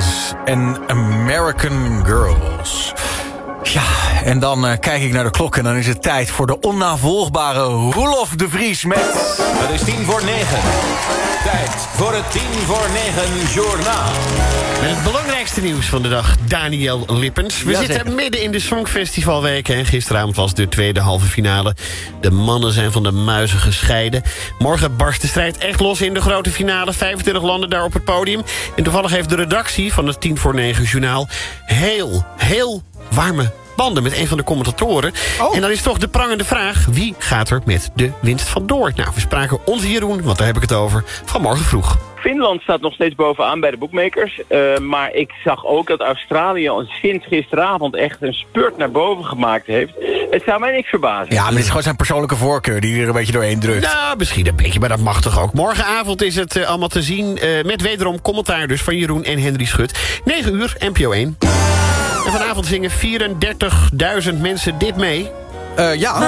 Genesis en American Girls. Ja, en dan kijk ik naar de klok en dan is het tijd voor de onnavolgbare Roelof de Vries met... Het is 8:50. Tijd voor het 8:50 journaal. Met het belangrijkste nieuws van de dag, Daniel Lippens. We zitten midden in de Songfestivalweken en gisteravond was de tweede halve finale. De mannen zijn van de muizen gescheiden. Morgen barst de strijd echt los in de grote finale. 25 landen daar op het podium. En toevallig heeft de redactie van het 8:50 journaal heel warme banden met een van de commentatoren. En dan is toch de prangende vraag: wie gaat er met de winst vandoor? Nou, we spraken onze Jeroen, want daar heb ik het over, vanmorgen vroeg. Finland staat nog steeds bovenaan bij de bookmakers. Maar ik zag ook dat Australië sinds gisteravond echt een spurt naar boven gemaakt heeft. Het zou mij niks verbazen. Ja, maar dit is gewoon zijn persoonlijke voorkeur die er een beetje doorheen drukt. Nou, misschien een beetje, maar dat mag toch ook. Morgenavond is het allemaal te zien met wederom commentaar dus van Jeroen en Henry Schut. 9 uur, NPO 1. En vanavond zingen 34.000 mensen dit mee. Ja.